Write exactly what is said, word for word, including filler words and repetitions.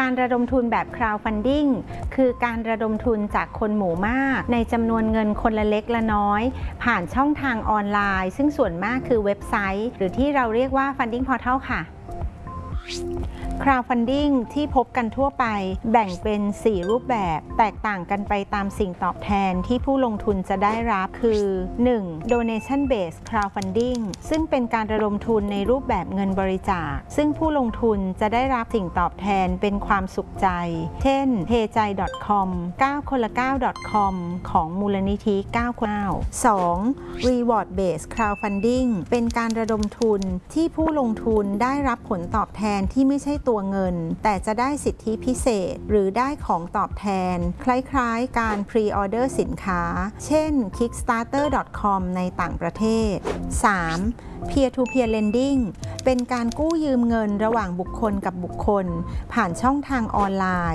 การระดมทุนแบบ crowdfunding คือการระดมทุนจากคนหมู่มากในจำนวนเงินคนละเล็กละน้อยผ่านช่องทางออนไลน์ซึ่งส่วนมากคือเว็บไซต์หรือที่เราเรียกว่า funding portal ค่ะ crowdfunding ที่พบกันทั่วไปแบ่งเป็นสี่รูปแบบแตกต่างกันไปตามสิ่งตอบแทนที่ผู้ลงทุนจะได้รับคือ หนึ่ง donation based crowdfunding ซึ่งเป็นการระดมทุนในรูปแบบเงินบริจาคซึ่งผู้ลงทุนจะได้รับสิ่งตอบแทนเป็นความสุขใจ เช่น เพย์ใจ ดอท คอม เก้าคนละเก้า ดอท คอม ของมูลนิธิเก้าคนละเก้า สอง reward based crowdfunding เป็นการระดมทุนที่ผู้ลงทุนได้รับผลตอบแทนที่ไม่ใช่ตัวเงินแต่จะได้สิทธิพิเศษหรือได้ของตอบแทนคล้ายๆการพรีออเดอร์สินค้าเช่น คิกสตาร์เตอร์ ดอท คอม ในต่างประเทศ สาม peer to peer lending เป็นการกู้ยืมเงินระหว่างบุคคลกับบุคคลผ่านช่องทางออนไลน์